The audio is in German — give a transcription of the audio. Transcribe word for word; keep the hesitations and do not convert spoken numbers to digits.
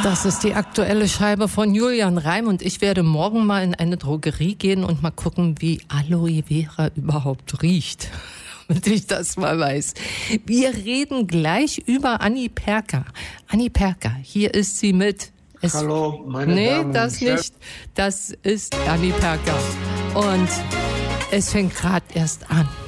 Das ist die aktuelle Scheibe von Julian Reim und ich werde morgen mal in eine Drogerie gehen und mal gucken, wie Aloe Vera überhaupt riecht. Damit ich das mal weiß. Wir reden gleich über Anni Perka. Anni Perka, hier ist sie mit. Es Hallo, meine nee, Damen und das Herren. nicht. Das ist Anni Perka. Und es fängt gerade erst an.